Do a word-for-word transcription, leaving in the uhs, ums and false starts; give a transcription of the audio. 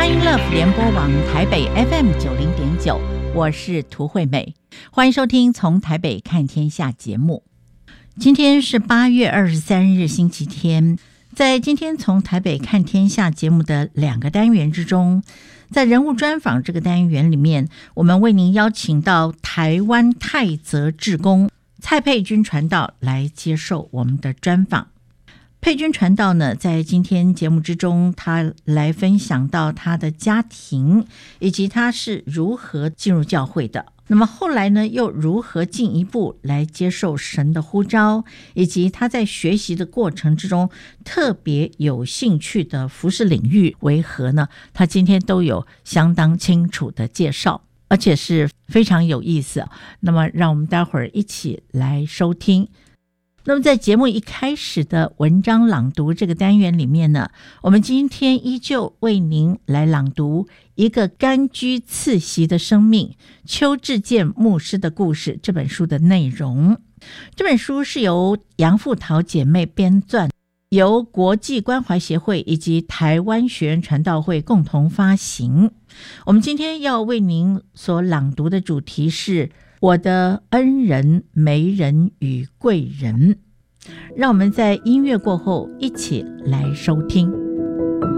欢迎 Love 联播网台北 F M 九零点九，我是涂惠美，欢迎收听从台北看天下节目。今天是八月二十三日星期天，在今天从台北看天下节目的两个单元之中，在人物专访这个单元里面，我们为您邀请到台湾泰泽志工蔡佩君传道来接受我们的专访。佩君传道呢，在今天节目之中，他来分享到他的家庭，以及他是如何进入教会的。那么后来呢，又如何进一步来接受神的呼召，以及他在学习的过程之中特别有兴趣的服事领域为何呢？他今天都有相当清楚的介绍，而且是非常有意思。那么让我们待会儿一起来收听。那么在节目一开始的文章朗读这个单元里面呢，我们今天依旧为您来朗读一个甘居次席的生命邱志健牧师的故事这本书的内容。这本书是由杨富桃姐妹编撰，由国际关怀协会以及台湾学院传道会共同发行。我们今天要为您所朗读的主题是我的恩人、媒人与贵人。让我们在音乐过后一起来收听。